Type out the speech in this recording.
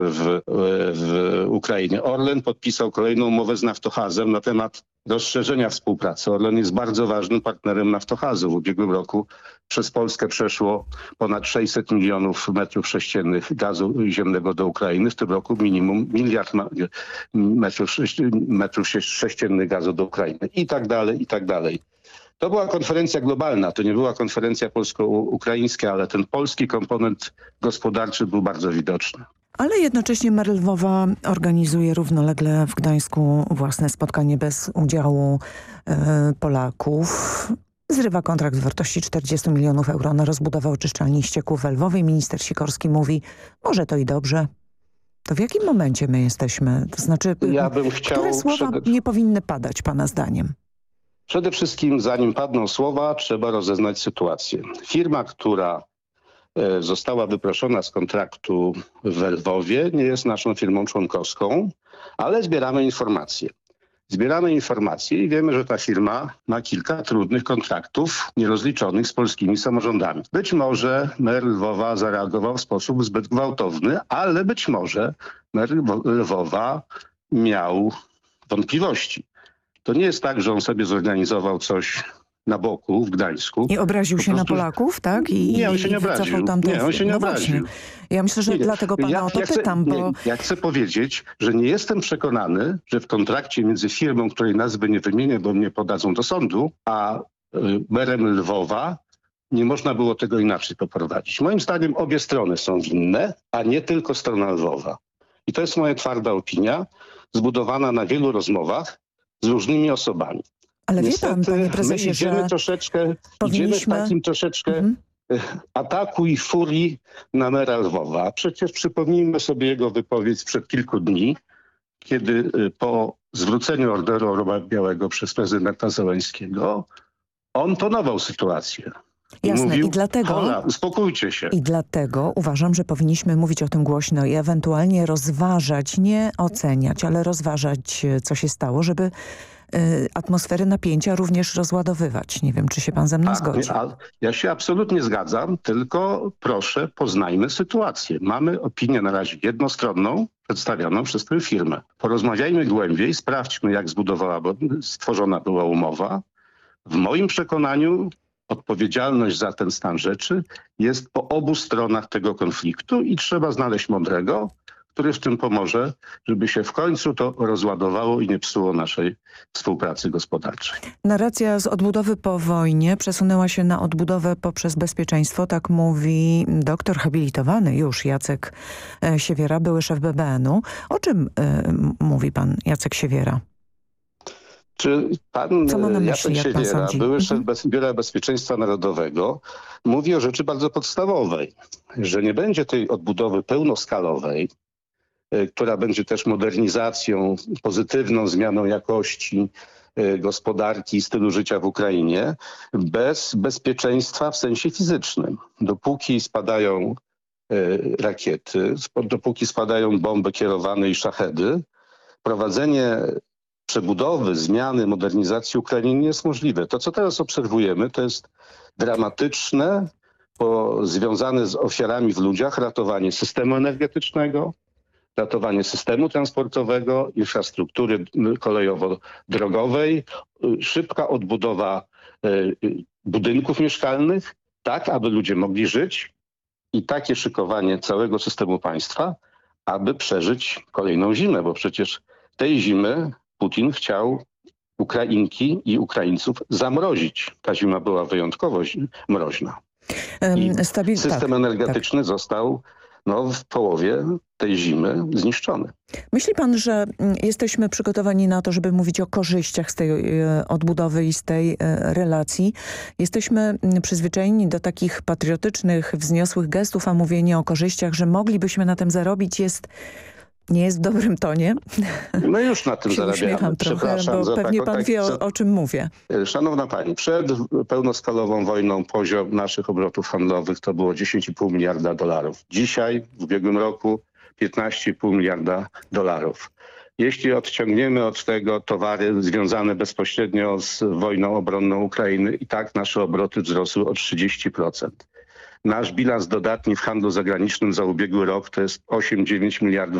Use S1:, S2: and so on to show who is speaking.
S1: w Ukrainie. Orlen podpisał kolejną umowę z Naftogazem na temat rozszerzenia współpracy. Orlen jest bardzo ważnym partnerem Naftogazu. W ubiegłym roku przez Polskę przeszło ponad 600 milionów metrów sześciennych gazu ziemnego do Ukrainy. W tym roku minimum miliard metrów sześciennych gazu do Ukrainy. I tak dalej, i tak dalej. To była konferencja globalna, to nie była konferencja polsko-ukraińska, ale ten polski komponent gospodarczy był bardzo widoczny.
S2: Ale jednocześnie mer Lwowa organizuje równolegle w Gdańsku własne spotkanie bez udziału Polaków. Zrywa kontrakt w wartości 40 milionów euro na rozbudowę oczyszczalni ścieków w Lwowie. Minister Sikorski mówi, może to i dobrze. To w jakim momencie my jesteśmy? To znaczy, które słowa nie powinny padać pana zdaniem?
S1: Przede wszystkim, zanim padną słowa, trzeba rozeznać sytuację. Firma, która została wyproszona z kontraktu w Lwowie, nie jest naszą firmą członkowską, ale zbieramy informacje. Zbieramy informacje i wiemy, że ta firma ma kilka trudnych kontraktów nierozliczonych z polskimi samorządami. Być może mer Lwowa zareagował w sposób zbyt gwałtowny, ale być może mer Lwowa miał wątpliwości. To nie jest tak, że on sobie zorganizował coś na boku w Gdańsku.
S2: I obraził się na Polaków, tak?
S1: Nie, on się nie obraził. Nie, on się nie obraził.
S2: Właśnie. Ja myślę, że dlatego pana o to pytam, bo...
S1: Ja chcę powiedzieć, że nie jestem przekonany, że w kontrakcie między firmą, której nazwy nie wymienię, bo mnie podadzą do sądu, a merem Lwowa nie można było tego inaczej poprowadzić. Moim zdaniem obie strony są winne, a nie tylko strona Lwowa. I to jest moja twarda opinia, zbudowana na wielu rozmowach z różnymi osobami.
S2: Ale
S1: niestety,
S2: wie pan, panie prezesie,
S1: my idziemy w takim troszeczkę ataku i furii na mera Lwowa. Przecież przypomnijmy sobie jego wypowiedź sprzed kilku dni, kiedy po zwróceniu Orderu Orła Białego przez prezydenta Zełenskiego on tonował sytuację.
S2: Jasne,
S1: mówił,
S2: i dlatego...
S1: Hola, uspokójcie się.
S2: I dlatego uważam, że powinniśmy mówić o tym głośno i ewentualnie rozważać, nie oceniać, ale rozważać, co się stało, żeby atmosfery napięcia również rozładowywać. Nie wiem, czy się pan ze mną zgodzi.
S1: Ja się absolutnie zgadzam, tylko proszę, poznajmy sytuację. Mamy opinię na razie jednostronną, przedstawioną przez tę firmę. Porozmawiajmy głębiej, sprawdźmy, jak stworzona była umowa. W moim przekonaniu odpowiedzialność za ten stan rzeczy jest po obu stronach tego konfliktu i trzeba znaleźć mądrego, który w tym pomoże, żeby się w końcu to rozładowało i nie psuło naszej współpracy gospodarczej.
S2: Narracja z odbudowy po wojnie przesunęła się na odbudowę poprzez bezpieczeństwo, tak mówi doktor habilitowany już Jacek Siewiera, były szef BBN-u. O czym mówi pan Jacek Siewiera?
S1: Czy pan Jacek Siewiera, były szef Biura Bezpieczeństwa Narodowego, mówi o rzeczy bardzo podstawowej, że nie będzie tej odbudowy pełnoskalowej, która będzie też modernizacją, pozytywną zmianą jakości gospodarki i stylu życia w Ukrainie, bez bezpieczeństwa w sensie fizycznym. Dopóki spadają rakiety, dopóki spadają bomby kierowane i szachedy, prowadzenie przebudowy, zmiany, modernizacji Ukrainy nie jest możliwe. To, co teraz obserwujemy, to jest dramatyczne, związane z ofiarami w ludziach, ratowanie systemu energetycznego, ratowanie systemu transportowego, infrastruktury kolejowo-drogowej, szybka odbudowa budynków mieszkalnych, tak aby ludzie mogli żyć i takie szykowanie całego systemu państwa, aby przeżyć kolejną zimę, bo przecież tej zimy Putin chciał Ukrainki i Ukraińców zamrozić. Ta zima była wyjątkowo mroźna. I system energetyczny został w połowie tej zimy zniszczony.
S2: Myśli pan, że jesteśmy przygotowani na to, żeby mówić o korzyściach z tej odbudowy i z tej relacji? Jesteśmy przyzwyczajeni do takich patriotycznych, wzniosłych gestów, a mówienie o korzyściach, że moglibyśmy na tym zarobić nie jest w dobrym tonie.
S1: My już na tym zarabiamy.
S2: Przepraszam, bo pewnie pan wie, o czym mówię.
S1: Szanowna pani, przed pełnoskalową wojną poziom naszych obrotów handlowych to było 10,5 miliarda dolarów. Dzisiaj, w ubiegłym roku, 15,5 miliarda dolarów. Jeśli odciągniemy od tego towary związane bezpośrednio z wojną obronną Ukrainy, i tak nasze obroty wzrosły o 30%. Nasz bilans dodatni w handlu zagranicznym za ubiegły rok to jest 8-9 miliardów